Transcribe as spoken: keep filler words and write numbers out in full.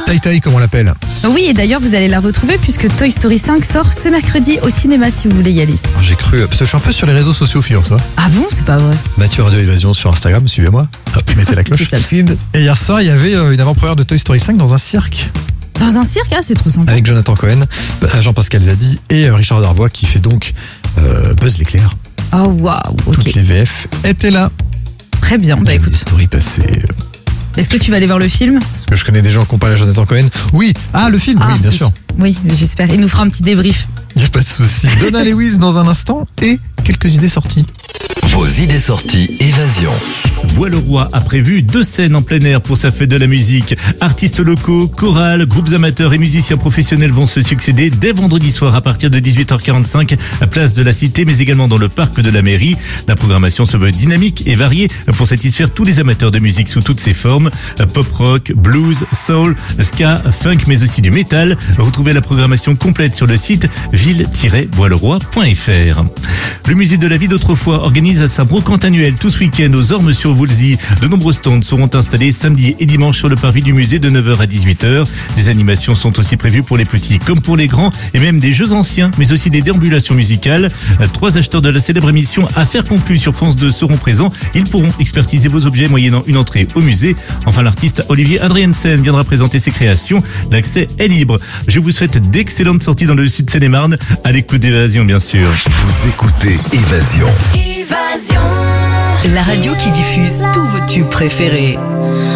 Tai Tai comme on l'appelle. Oui, et d'ailleurs, vous allez la retrouver puisque Toy Story cinq sort ce mercredi au cinéma si vous voulez y aller. Alors, j'ai cru, parce que je suis un peu sur les réseaux sociaux, figure ça. Ah bon, c'est pas vrai? Mathieu Radio Évasion sur Instagram, suivez-moi. Hop, mettez la cloche. C'est sa pub. Et hier soir, il y avait euh, une avant-première de Toy Story cinq dans un cirque. Dans un cirque, ah, c'est trop sympa. Avec Jonathan Cohen, Jean-Pascal Zadi et euh, Richard Darbois qui fait donc euh, Buzz l'éclair. Oh waouh, ok. Toutes les V F étaient là. Très bien, bah J'ai vu écoute. des stories passées. euh, Est-ce que tu vas aller voir le film? Parce que je connais des gens qui ont parlé à Jonathan Cohen. Oui, ah, le film, Ah, oui, bien sûr. Oui, j'espère. Il nous fera un petit débrief. Il n'y a pas de souci. Donna Lewis dans un instant et quelques idées sorties. Vos idées sorties Évasion. Bois-le-Roi a prévu deux scènes en plein air pour sa fête de la musique. Artistes locaux, chorales, groupes amateurs et musiciens professionnels vont se succéder dès vendredi soir à partir de dix-huit heures quarante-cinq à Place de la Cité, mais également dans le parc de la mairie. La programmation se veut dynamique et variée pour satisfaire tous les amateurs de musique sous toutes ses formes. Pop rock, blues, soul, ska, funk, mais aussi du métal. Retrouvez la programmation complète sur le site ville tiret bois le roi point f r. Le musée de la vie d'autrefois organise sa brocante annuelle tout ce week-end aux Ormes-sur-Voulzy. De nombreux stands seront installés samedi et dimanche sur le parvis du musée de neuf heures à dix-huit heures. Des animations sont aussi prévues pour les petits comme pour les grands et même des jeux anciens, mais aussi des déambulations musicales. Trois acheteurs de la célèbre émission Affaires conclues sur France deux seront présents. Ils pourront expertiser vos objets moyennant une entrée au musée. Enfin, l'artiste Olivier Adriensen viendra présenter ses créations. L'accès est libre. Je vous souhaite d'excellentes sorties dans le sud de Seine-et-Marne, à l'écoute d'Évasion bien sûr. Vous écoutez Évasion. La radio qui diffuse tous vos tubes préférés.